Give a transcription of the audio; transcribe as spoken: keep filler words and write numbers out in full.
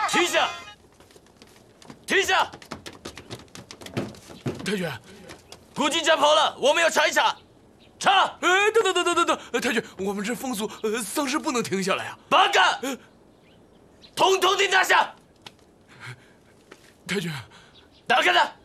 停下！停下！ 太君， 古金家跑了，我们要查一查。查！ 哎，等等等等等等，太君，我们这风俗，呃，丧事不能停下来啊！ 八个，统统地拿下！ 太君， 打开他！